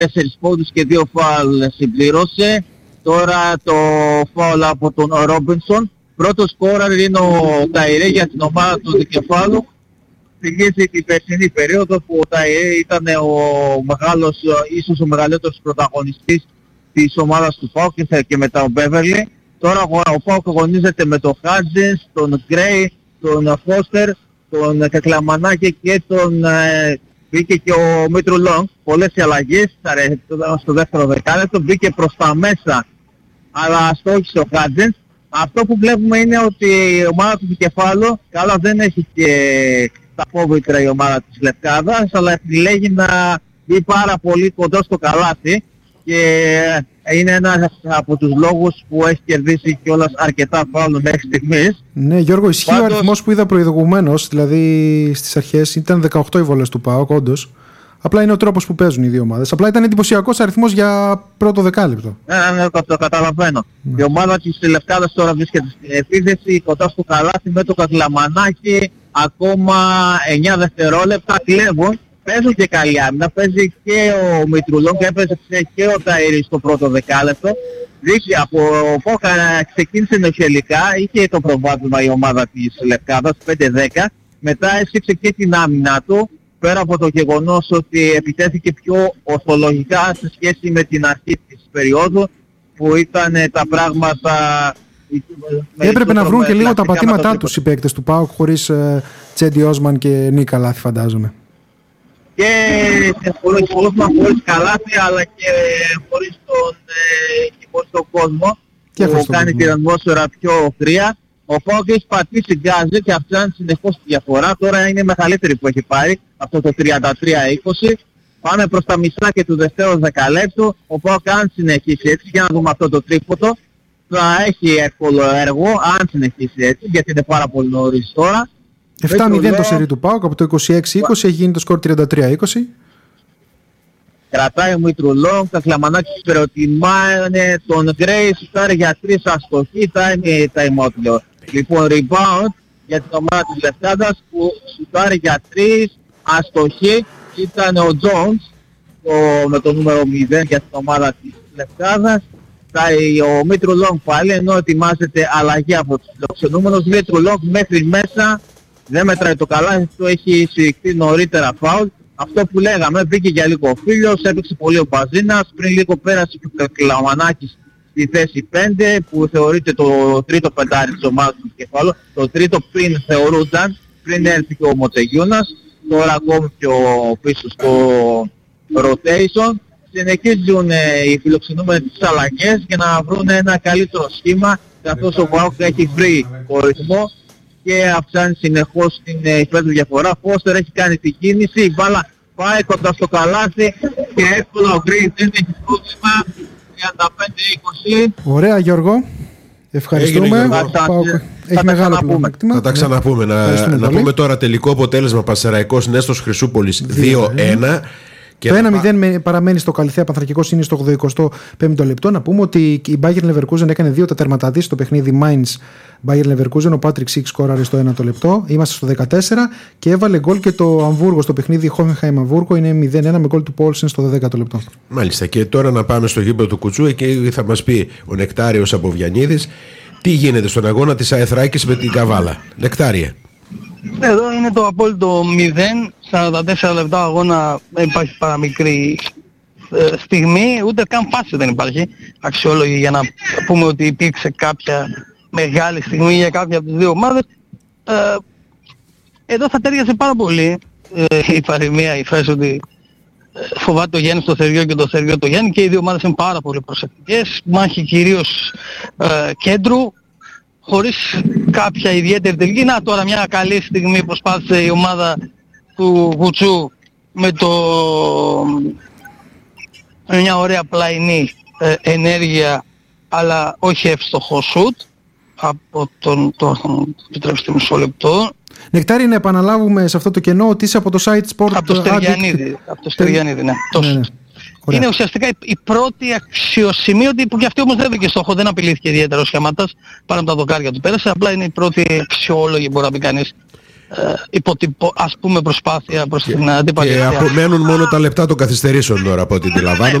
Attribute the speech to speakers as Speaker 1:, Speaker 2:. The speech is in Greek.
Speaker 1: 4 πόντους και 2 φάουλ συμπλήρωσε. Τώρα το φάουλ από τον Ρόμπινσον. Πρώτος σκόρερ είναι ο Ταϊρέ για την ομάδα του Δικεφάλου. Θυμίζει την περσινή περίοδο που ο Ταϊρέ ήταν ίσως ο μεγαλύτερος πρωταγωνιστής της ομάδας του ΠΑΟΚ και μετά ο Μπέβερλι. Τώρα ο ΠΑΟΚ αγωνίζεται με τον Χάτζινς, τον Γκρέι, τον Φώστερ, τον Κακλαμανάκη και τον μπήκε και ο Μήτρου Λόγκ. Πολλές αλλαγές στο δεύτερο δεκάλεπτο, μπήκε προς τα μέσα αλλά στόχισε ο Χάτζινς. Αυτό που βλέπουμε είναι ότι η ομάδα του Δικεφάλου, καλά δεν έχει και τα φόβητρα η ομάδα της Λευκάδας, αλλά επιλέγει να μπει πάρα πολύ κοντά στο καλάθι και είναι ένας από τους λόγους που έχει κερδίσει κιόλας αρκετά φάουλ μέχρι στιγμής.
Speaker 2: Ναι, Γιώργο, ισχύει ο αριθμός που είδα προηγουμένως, δηλαδή στις αρχές ήταν 18 οι βολές του ΠΑΟΚ, όντως. Απλά είναι ο τρόπος που παίζουν οι δύο ομάδες. Απλά ήταν εντυπωσιακός αριθμός για πρώτο δεκάλεπτο.
Speaker 1: Ναι, το καταλαβαίνω. Η ομάδα της Λευκάδας τώρα βρίσκεται στην επίθεση, κοντά στο καλάθι με το Κακλαμανάκι. Ακόμα 9 δευτερόλεπτα κλέβουν. Παίζουν και καλή άμυνα. Παίζει και ο Μητρουλόν και έπαιζε και ο Ταϊρής στο πρώτο δεκάλεπτο. Δείχνει από πόκα ξεκίνησε νοχελικά. Είχε το προβάδισμα η ομάδα της Λευκάδας 5-10. Μετά έσυξε και την άμυνα του. Πέρα από το γεγονός ότι επιτέθηκε πιο ορθολογικά σε σχέση με την αρχή της περίοδου που ήταν τα πράγματα...
Speaker 2: Έπρεπε να βρουν και λίγο τα πατήματά τους οι παίκτες του ΠΑΟΚ χωρίς Τσέντι Όσμαν και Νίκα Λάθη, φαντάζομαι.
Speaker 1: Και χωρίς καλάθι αλλά και χωρίς τον κόσμο που κάνει την ατμόσφαιρα πιο κρύα. Ο ΠΑΟΚ έχει πατήσει γκάζι και αυξάνει συνεχώς τη διαφορά. Τώρα είναι μεγαλύτερη που έχει πάρει, αυτό το 33-20. Πάμε προς τα μισά και του δεύτερου δεκαλέπτου. Ο ΠΑΟΚ αν συνεχίσει έτσι, για να δούμε αυτό το τρίποντο, θα έχει εύκολο έργο, αν συνεχίσει έτσι, γιατί είναι πάρα πολύ νωρίς τώρα.
Speaker 2: 7-0 το σερί του ΠΑΟΚ, από το 26-20 έχει γίνει το σκορ 33-20.
Speaker 1: Κρατάει ο Μητρουλόν, τα Κλαμανάκης προτιμάνε τον Γκρέι, σουτάρει για 3 αστοχή, time out λέω. Λοιπόν, rebound για την ομάδα της Λευκάδας που σουτάρει για 3 αστοχή, ήταν ο Jones με το νούμερο 0 για την ομάδα της Λευκάδας. Ο Μητρουλόν πάλι, ενώ ετοιμάζεται αλλαγή από τους φιλοξενούμενους. Μητρουλόν μέχρι μέσα, δεν μετράει το καλά, το έχει συρριχτεί νωρίτερα φάουλ. Αυτό που λέγαμε, μπήκε για λίγο ο Φίλιος, έπαιξε πολύ ο Μπαζίνας, πριν λίγο πέρασε και ο Κακλαμανάκης στη θέση 5 που θεωρείται το τρίτο πεντάρι της ομάδας του Κεφάλου. Το τρίτο πριν θεωρούνταν, πριν έρθει και ο Μοτεγιούνας, τώρα ακόμη πιο πίσω στο rotation. Συνεχίζουν οι φιλοξενούμενοι τις αλλαγές για να βρουν ένα καλύτερο σχήμα, καθώς ο ΠΑΟΚ έχει βρει το ρυθμό και αυξάνει συνεχώς την υπέρ διαφορά. Φώστερ έχει κάνει την κίνηση, η μπάλα πάει κοντά στο καλάθι και εύκολα ο Γκριν δεν έχει πρόβλημα. 35-20.
Speaker 2: Ωραία Γιώργο, ευχαριστούμε. Έχει μεγάλο πλεονέκτημα.
Speaker 3: Θα τα ξαναπούμε. Να πούμε τώρα τελικό αποτέλεσμα. Πανσεραϊκός Νέστος Χρυσούπολης 2-1.
Speaker 2: Το 1-0 παραμένει στο Καλυθέα, Πανθρακικός είναι στο 85ο λεπτό. Να πούμε ότι η Bayer Leverkusen έκανε 2 τα τερματά της στο παιχνίδι Mainz Bayer Leverkusen. Ο Patrick Schick σκόραρε στο 1ο λεπτό. Είμαστε στο 14 και έβαλε γκολ και το Αμβούργο στο παιχνίδι Hoffenheim Αμβούργο. Είναι 0-1 με γκολ του Πόλσεν στο 10ο λεπτό.
Speaker 3: Μάλιστα. Και τώρα να πάμε στο γήπεδο του Κουτσού. Εκεί θα μας πει ο Νεκτάριος από Βιαννίδης τι γίνεται στον αγώνα της Αεθράκης με την Καβάλα. Νεκτάριε.
Speaker 4: Εδώ είναι το απόλυτο 0, 44 λεπτά αγώνα, δεν υπάρχει παραμικρή στιγμή, ούτε καν φάση δεν υπάρχει αξιόλογη για να πούμε ότι υπήρξε κάποια μεγάλη στιγμή για κάποια από τις δύο ομάδες. Εδώ θα τέριασε πάρα πολύ η παροιμία, η φάση ότι φοβάται το Γιάννη στο Θεριό και το Θεριό το Γιάννη, και οι δύο ομάδες είναι πάρα πολύ προσεκτικές, μάχη κυρίως κέντρου, χωρίς κάποια ιδιαίτερη τελική. Να τώρα μια καλή στιγμή προσπάθησε η ομάδα του Γουτσού με μια ωραία πλαϊνή ενέργεια, αλλά όχι εύστοχο σουτ από τον επιτρέψτε μισό λεπτό.
Speaker 2: Νεκτάρι, να επαναλάβουμε σε αυτό το κενό ότι είσαι από το site Sport.
Speaker 4: Από το Στεριανίδη, ναι.
Speaker 2: Ωραία.
Speaker 4: Είναι ουσιαστικά η πρώτη αξιοσημείωτη, που και αυτή όμως δεν βρήκε στόχο, δεν απειλήθηκε ιδιαίτερα ο Σχαμάτας, πάνω από τα δοκάρια του πέρασε, απλά είναι η πρώτη αξιόλογη, μπορεί να πει κανείς. ας πούμε προσπάθεια προς την αντίπαλη.
Speaker 3: Και απομένουν μόνο τα λεπτά των καθυστερήσεων τώρα από ό,τι αντιλαμβάνομαι.